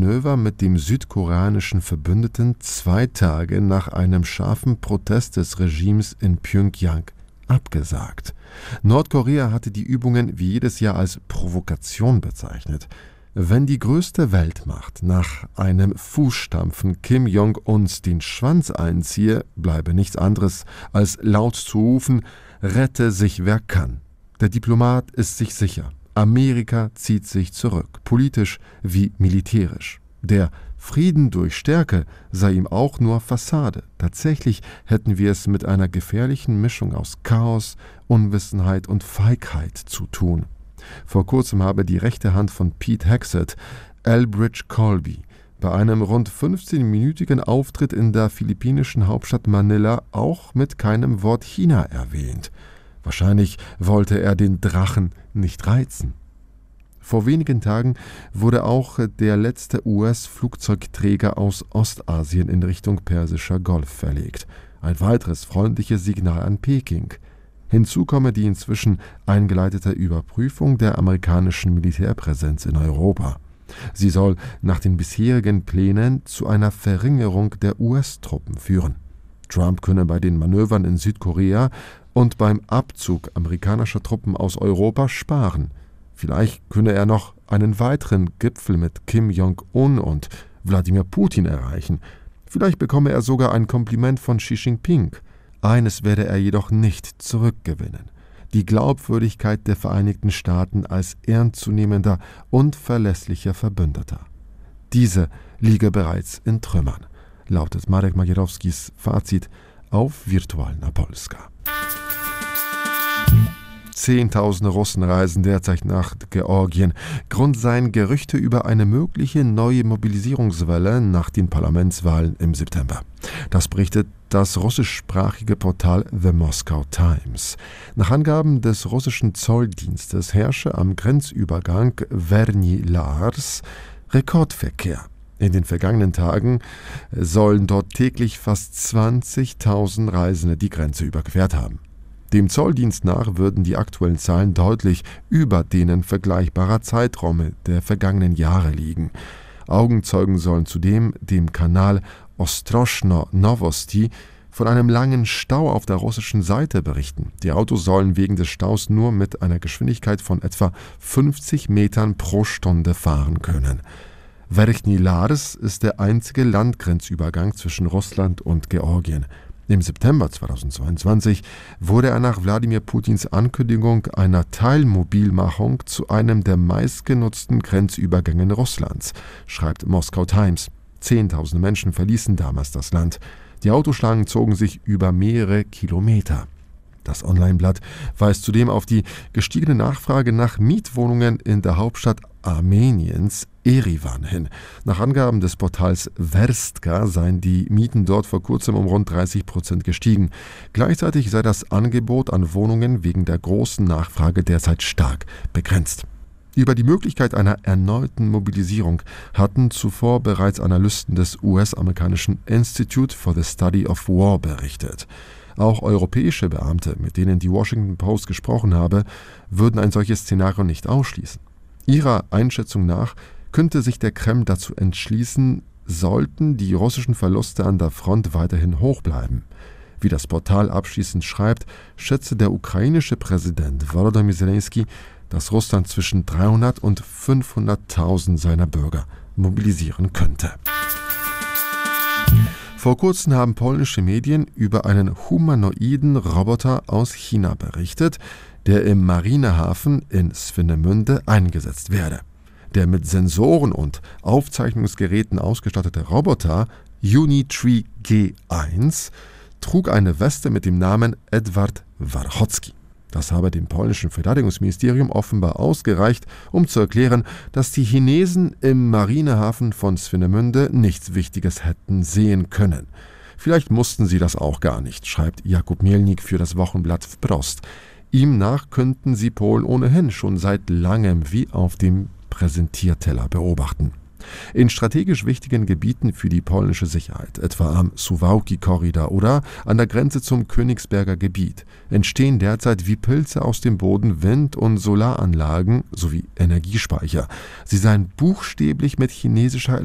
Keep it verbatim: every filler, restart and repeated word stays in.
Manöver mit dem südkoreanischen Verbündeten zwei Tage nach einem scharfen Protest des Regimes in Pjöngjang abgesagt. Nordkorea hatte die Übungen wie jedes Jahr als Provokation bezeichnet. Wenn die größte Weltmacht nach einem Fußstampfen Kim Jong-uns den Schwanz einziehe, bleibe nichts anderes, als laut zu rufen: Rette sich, wer kann. Der Diplomat ist sich sicher. Amerika zieht sich zurück, politisch wie militärisch. Der Frieden durch Stärke sei ihm auch nur Fassade. Tatsächlich hätten wir es mit einer gefährlichen Mischung aus Chaos, Unwissenheit und Feigheit zu tun. Vor kurzem habe die rechte Hand von Pete Hegseth, Elbridge Colby, bei einem rund fünfzehnminütigen Auftritt in der philippinischen Hauptstadt Manila auch mit keinem Wort China erwähnt. Wahrscheinlich wollte er den Drachen nicht reizen. Vor wenigen Tagen wurde auch der letzte U S-Flugzeugträger aus Ostasien in Richtung Persischer Golf verlegt. Ein weiteres freundliches Signal an Peking. Hinzu komme die inzwischen eingeleitete Überprüfung der amerikanischen Militärpräsenz in Europa. Sie soll nach den bisherigen Plänen zu einer Verringerung der U S-Truppen führen. Trump könne bei den Manövern in Südkorea und beim Abzug amerikanischer Truppen aus Europa sparen. Vielleicht könne er noch einen weiteren Gipfel mit Kim Jong-un und Wladimir Putin erreichen. Vielleicht bekomme er sogar ein Kompliment von Xi Jinping. Eines werde er jedoch nicht zurückgewinnen: die Glaubwürdigkeit der Vereinigten Staaten als ernstzunehmender und verlässlicher Verbündeter. Diese liege bereits in Trümmern, lautet Marek Magierowskis Fazit auf Wirtualna Polska. Zehntausende Russen reisen derzeit nach Georgien. Grund seien Gerüchte über eine mögliche neue Mobilisierungswelle nach den Parlamentswahlen im September. Das berichtet das russischsprachige Portal The Moscow Times. Nach Angaben des russischen Zolldienstes herrsche am Grenzübergang Verny Lars Rekordverkehr. In den vergangenen Tagen sollen dort täglich fast zwanzigtausend Reisende die Grenze überquert haben. Dem Zolldienst nach würden die aktuellen Zahlen deutlich über denen vergleichbarer Zeiträume der vergangenen Jahre liegen. Augenzeugen sollen zudem dem Kanal Ostroschno Novosti von einem langen Stau auf der russischen Seite berichten. Die Autos sollen wegen des Staus nur mit einer Geschwindigkeit von etwa fünfzig Metern pro Stunde fahren können. Verchny Lars ist der einzige Landgrenzübergang zwischen Russland und Georgien. Im September zweitausendzweiundzwanzig wurde er nach Wladimir Putins Ankündigung einer Teilmobilmachung zu einem der meistgenutzten Grenzübergänge Russlands, schreibt Moscow Times. Zehntausende Menschen verließen damals das Land. Die Autoschlangen zogen sich über mehrere Kilometer. Das Online-Blatt weist zudem auf die gestiegene Nachfrage nach Mietwohnungen in der Hauptstadt Armeniens, Erivan, hin. Nach Angaben des Portals Verstka seien die Mieten dort vor kurzem um rund dreißig Prozent gestiegen. Gleichzeitig sei das Angebot an Wohnungen wegen der großen Nachfrage derzeit stark begrenzt. Über die Möglichkeit einer erneuten Mobilisierung hatten zuvor bereits Analysten des U S-amerikanischen Institute for the Study of War berichtet. Auch europäische Beamte, mit denen die Washington Post gesprochen habe, würden ein solches Szenario nicht ausschließen. Ihrer Einschätzung nach könnte sich der Kreml dazu entschließen, sollten die russischen Verluste an der Front weiterhin hoch bleiben. Wie das Portal abschließend schreibt, schätze der ukrainische Präsident Volodymyr Zelensky, dass Russland zwischen dreihundert und fünfhunderttausend seiner Bürger mobilisieren könnte. Vor kurzem haben polnische Medien über einen humanoiden Roboter aus China berichtet, der im Marinehafen in Swinemünde eingesetzt werde. Der mit Sensoren und Aufzeichnungsgeräten ausgestattete Roboter Unitree G eins trug eine Weste mit dem Namen Edward Warchocki. Das habe dem polnischen Verteidigungsministerium offenbar ausgereicht, um zu erklären, dass die Chinesen im Marinehafen von Swinemünde nichts Wichtiges hätten sehen können. Vielleicht mussten sie das auch gar nicht, schreibt Jakub Mielnik für das Wochenblatt Wprost. Ihm nach könnten sie Polen ohnehin schon seit langem wie auf dem Präsentierteller beobachten. In strategisch wichtigen Gebieten für die polnische Sicherheit, etwa am Suwałki-Korridor oder an der Grenze zum Königsberger Gebiet, entstehen derzeit wie Pilze aus dem Boden Wind- und Solaranlagen sowie Energiespeicher. Sie seien buchstäblich mit chinesischer